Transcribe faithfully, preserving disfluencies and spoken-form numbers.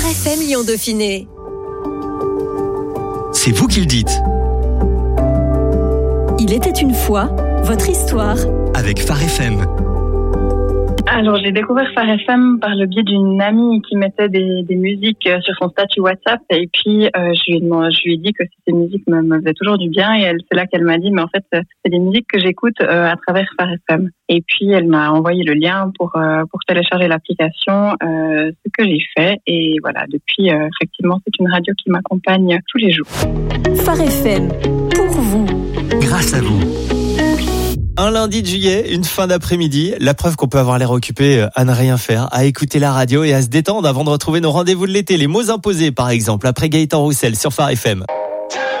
Phare F M Lyon Dauphiné. C'est vous qui le dites. Il était une fois, votre histoire. Avec Phare F M. Alors, j'ai découvert Phare F M par le biais d'une amie qui mettait des, des musiques sur son statut WhatsApp. Et puis, euh, je, lui ai demandé, je lui ai dit que ces musiques me, me faisaient toujours du bien. Et elle, c'est là qu'elle m'a dit, mais en fait, c'est des musiques que j'écoute euh, à travers Phare F M. Et puis, elle m'a envoyé le lien pour, euh, pour télécharger l'application, euh, ce que j'ai fait. Et voilà, depuis, euh, effectivement, c'est une radio qui m'accompagne tous les jours. Phare F M, pour vous. Grâce à vous. Un lundi de juillet, une fin d'après-midi, la preuve qu'on peut avoir l'air occupé à ne rien faire, à écouter la radio et à se détendre avant de retrouver nos rendez-vous de l'été, les mots imposés par exemple, après Gaëtan Roussel sur Phare F M.